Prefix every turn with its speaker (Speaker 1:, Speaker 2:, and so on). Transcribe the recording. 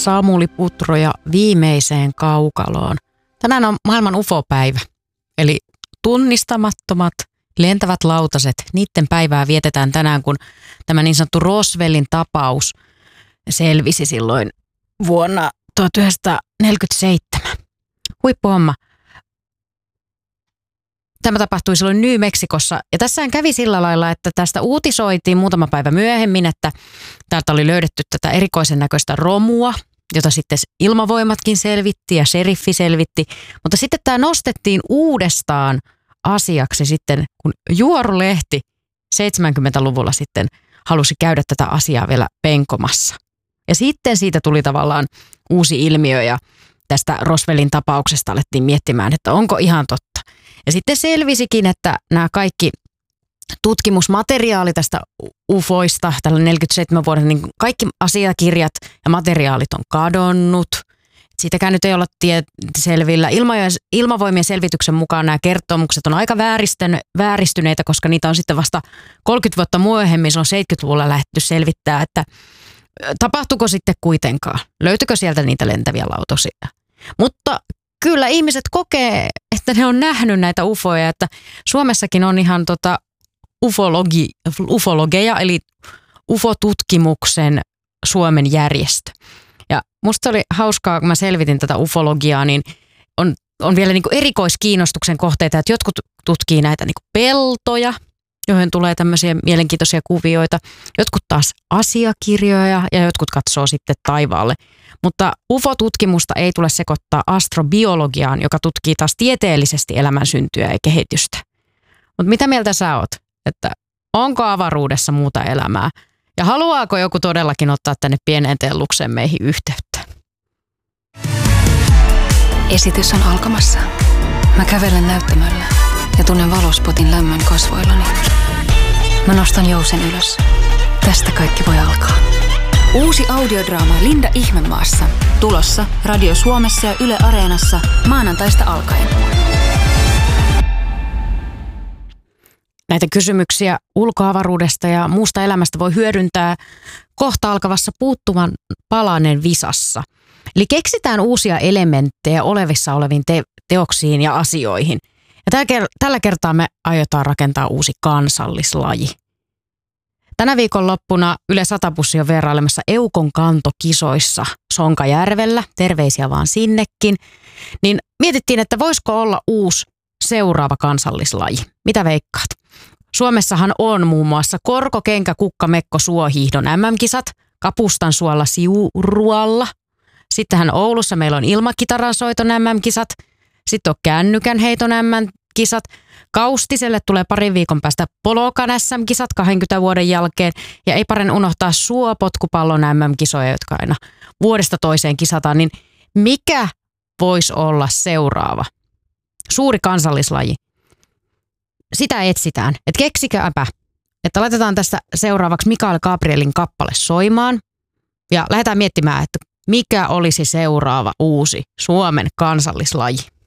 Speaker 1: Samuli Putroja viimeiseen kaukaloon. Tänään on maailman UFO-päivä, eli tunnistamattomat lentävät lautaset. Niiden päivää vietetään tänään, kun tämä niin sanottu Roswellin tapaus selvisi silloin vuonna 1947. Huippuhomma. Tämä tapahtui silloin New Mexicossa ja tässähän kävi sillä lailla, että tästä uutisoitiin muutama päivä myöhemmin, että täältä oli löydetty tätä erikoisen näköistä romua, jota sitten ilmavoimatkin selvitti ja sheriffi selvitti, mutta sitten tämä nostettiin uudestaan asiaksi sitten, kun Juorulehti 70-luvulla sitten halusi käydä tätä asiaa vielä penkomassa. Ja sitten siitä tuli tavallaan uusi ilmiö ja tästä Roswellin tapauksesta alettiin miettimään, että onko ihan totta. Ja sitten selvisikin, että nämä kaikki tutkimusmateriaali tästä UFOista tällä 47 vuoden, niin kaikki asiakirjat ja materiaalit on kadonnut. Siitäkään nyt ei olla selvillä. Ilmavoimien selvityksen mukaan nämä kertomukset on aika vääristyneitä, koska niitä on sitten vasta 30 vuotta myöhemmin, silloin 70-luvulla lähdetty selvittää, että tapahtuiko sitten kuitenkaan. Löytyykö sieltä niitä lentäviä lautosia. Mutta kyllä ihmiset kokee, että ne on nähnyt näitä ufoja, että Suomessakin on ihan ufologeja, eli UFO-tutkimuksen Suomen järjestö. Ja musta oli hauskaa, kun mä selvitin tätä ufologiaa, niin on vielä niin kuin erikoiskiinnostuksen kohteita, että jotkut tutkii näitä niin kuin peltoja, joihin tulee tämmöisiä mielenkiintoisia kuvioita. Jotkut taas asiakirjoja ja jotkut katsoo sitten taivaalle. Mutta UFO-tutkimusta ei tule sekoittaa astrobiologiaan, joka tutkii taas tieteellisesti elämän syntyä ja kehitystä. Mutta mitä mieltä sä oot? Että onko avaruudessa muuta elämää? Ja haluaako joku todellakin ottaa tänne pieneen tellukseen meihin yhteyttä?
Speaker 2: Esitys on alkamassa. Mä kävelen näyttämöllä ja tunnen valospotin lämmön kasvoillani. Mä nostan jousen ylös. Tästä kaikki voi alkaa. Uusi audiodraama Linda Ihmemaassa. Tulossa Radio Suomessa ja Yle Areenassa maanantaista alkaen.
Speaker 1: Näitä kysymyksiä ulkoavaruudesta ja muusta elämästä voi hyödyntää kohta alkavassa Puuttuvan palanen visassa. Eli keksitään uusia elementtejä olevissa oleviin teoksiin ja asioihin. Ja tällä kertaa me aiotaan rakentaa uusi kansallislaji. Tänä viikonloppuna Yle Satapussi on vierailemassa Eukon kantokisoissa Sonkajärvellä. Terveisiä vaan sinnekin. Niin mietittiin, että voisiko olla uusi seuraava kansallislaji. Mitä veikkaat? Suomessahan on muun muassa korko, kenkä, kukka, mekko, suohiihdon MM-kisat, Kapustansuolla Siurualla. Sittenhän Oulussa meillä on ilmakitaransoiton MM-kisat. Sitten on kännykän heiton MM-kisat. Kaustiselle tulee parin viikon päästä Polokan SM-kisat 20 vuoden jälkeen. Ja ei paremmin unohtaa suopotkupallon MM-kisoja, jotka aina vuodesta toiseen kisataan. Niin mikä voisi olla seuraava suuri kansallislaji? Sitä etsitään. Että keksikääpä, että laitetaan tästä seuraavaksi Mikael Gabrielin kappale soimaan. Ja lähdetään miettimään, että mikä olisi seuraava uusi Suomen kansallislaji.